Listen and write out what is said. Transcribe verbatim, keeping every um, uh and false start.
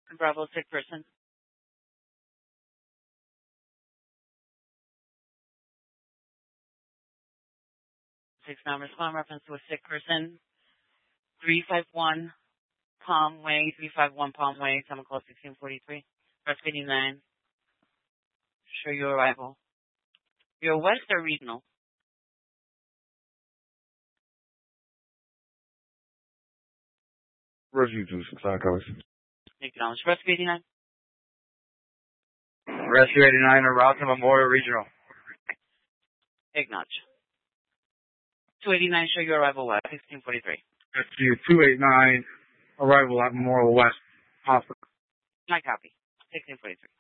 Bravo, sick person. Six non-respond, reference to a sick person. three five one Palm Way, three five one Palm Way, someone call sixteen forty-three. Breastfeeding nine. Show your arrival. You're west or regional? Rescue two, Side Coast. Acknowledge. Rescue eighty-nine. Rescue eighty-nine, a route to Memorial Regional. Acknowledge. two eighty-nine, show your arrival west, sixteen forty-three. Rescue two eighty-nine, arrival at Memorial West Hospital. My copy, sixteen forty-three.